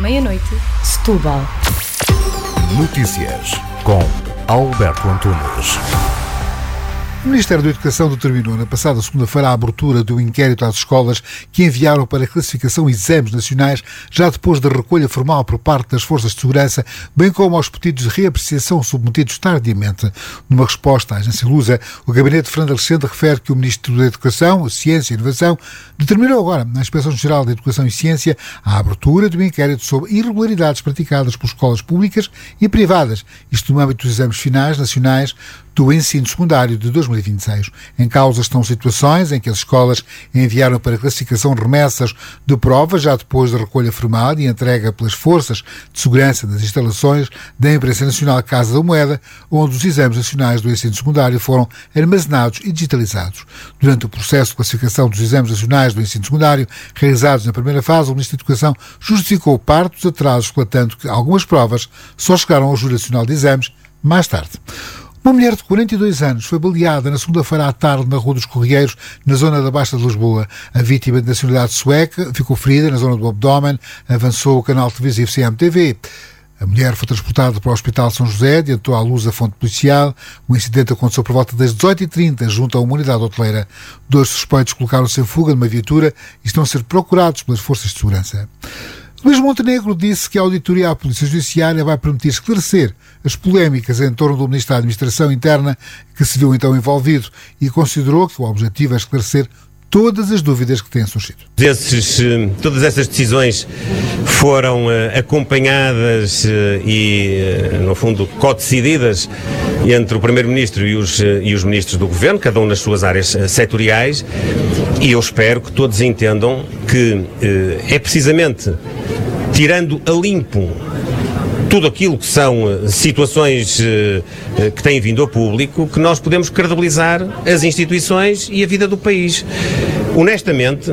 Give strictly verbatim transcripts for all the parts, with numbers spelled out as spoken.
meia-noite, Setúbal. Notícias com Alberto Antunes. O Ministério da Educação determinou na passada segunda-feira a abertura de um inquérito às escolas que enviaram para classificação exames nacionais já depois da recolha formal por parte das forças de segurança, bem como aos pedidos de reapreciação submetidos tardiamente. Numa resposta à agência Lusa, o gabinete de Fernando Alexandre refere que o Ministro da Educação, Ciência e Inovação determinou agora, na Inspeção-Geral da Educação e Ciência, a abertura de um inquérito sobre irregularidades praticadas por escolas públicas e privadas, isto no âmbito dos exames finais nacionais do ensino secundário de dois mil e vinte e seis. Em causa estão situações em que as escolas enviaram para classificação remessas de provas já depois da recolha formal e entrega pelas forças de segurança das instalações da Imprensa Nacional Casa da Moeda, onde os exames nacionais do ensino secundário foram armazenados e digitalizados. Durante o processo de classificação dos exames nacionais do ensino secundário, realizados na primeira fase, o Ministro da Educação justificou parte dos atrasos, relatando que algumas provas só chegaram ao Júri Nacional de Exames mais tarde. Uma mulher de quarenta e dois anos foi baleada na segunda-feira à tarde na Rua dos Correieiros, na zona da Baixa de Lisboa. A vítima de nacionalidade sueca ficou ferida na zona do abdômen, avançou o canal televisivo C M T V. A mulher foi transportada para o Hospital São José, adiantou à luz a fonte policial. O incidente aconteceu por volta das dezoito e trinta, junto a uma unidade hoteleira. Dois suspeitos colocaram-se em fuga numa viatura e estão a ser procurados pelas forças de segurança. Luís Montenegro disse que a auditoria à Polícia Judiciária vai permitir esclarecer as polémicas em torno do Ministro da Administração Interna, que se viu então envolvido, e considerou que o objetivo é esclarecer todas as dúvidas que têm surgido. Esses, todas essas decisões foram uh, acompanhadas uh, e, uh, no fundo, co-decididas entre o Primeiro-Ministro e os, uh, e os Ministros do Governo, cada um nas suas áreas uh, setoriais, e eu espero que todos entendam que uh, é precisamente tirando a limpo tudo aquilo que são uh, situações uh, uh, que têm vindo a público, que nós podemos credibilizar as instituições e a vida do país. Honestamente, uh,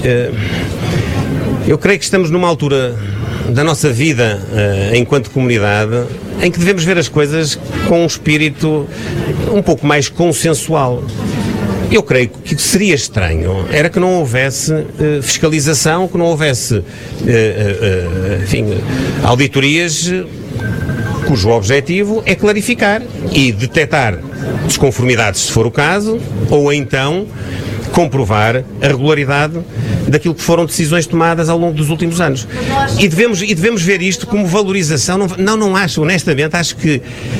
eu creio que estamos numa altura da nossa vida uh, enquanto comunidade em que devemos ver as coisas com um espírito um pouco mais consensual. Eu creio que seria estranho era que não houvesse uh, fiscalização, que não houvesse uh, uh, uh, enfim, auditorias uh, cujo objetivo é clarificar e detectar desconformidades, se for o caso, ou então comprovar a regularidade daquilo que foram decisões tomadas ao longo dos últimos anos. E devemos, e devemos ver isto como valorização. Não, não, não acho, honestamente, acho que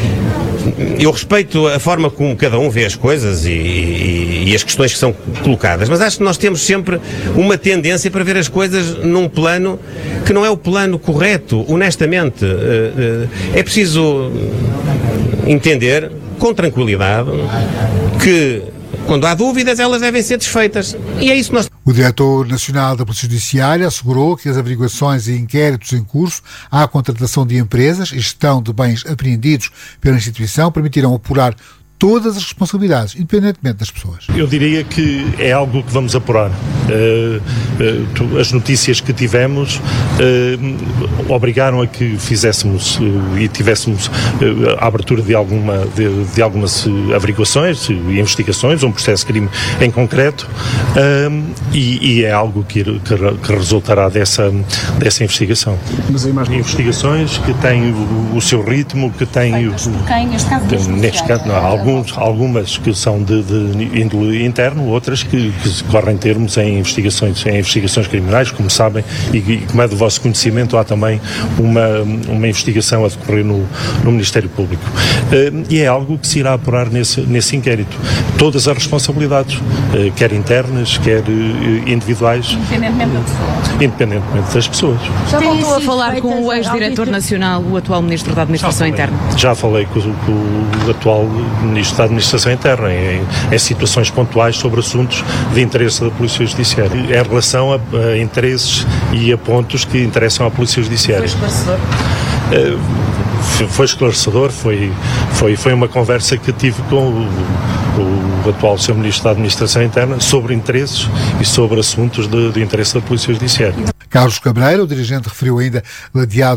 eu respeito a forma como cada um vê as coisas e, e, e as questões que são colocadas, mas acho que nós temos sempre uma tendência para ver as coisas num plano que não é o plano correto, honestamente. É preciso entender, com tranquilidade, que quando há dúvidas, elas devem ser desfeitas. E é isso que nós... O Diretor Nacional da Polícia Judiciária assegurou que as averiguações e inquéritos em curso à contratação de empresas e gestão de bens apreendidos pela instituição permitirão apurar todas as responsabilidades, independentemente das pessoas. Eu diria que é algo que vamos apurar. Uh, uh, as notícias que tivemos uh, obrigaram a que fizéssemos uh, e tivéssemos uh, a abertura de, alguma, de, de algumas uh, averiguações e investigações, um processo de crime em concreto, uh, e, e é algo que, que, que resultará dessa, dessa investigação. Mas investigações que têm o, o seu ritmo, que têm... Feitas por quem, neste caso, de, neste caso, não, alguns, algumas que são de, de índole interno, outras que, que correm termos em investigações, em investigações criminais, como sabem, e, e como é do vosso conhecimento, há também uma, uma investigação a decorrer no, no Ministério Público. Uh, e é algo que se irá apurar nesse, nesse inquérito. Todas as responsabilidades, uh, quer internas, quer uh, individuais. Independentemente da pessoa. Independentemente das pessoas. Já voltou a falar com o ex-diretor nacional, o atual Ministro da Administração Interna? Já falei com, com o atual Ministro da Administração Interna em, em situações pontuais sobre assuntos de interesse da Polícia Judiciária, em relação a, a interesses e a pontos que interessam à Polícia Judiciária. Foi esclarecedor? Uh, foi esclarecedor, foi, foi, foi uma conversa que tive com o, o atual senhor Ministro da Administração Interna sobre interesses e sobre assuntos de, de interesse da Polícia Judiciária. Carlos Cabreira, o dirigente, referiu ainda ladeado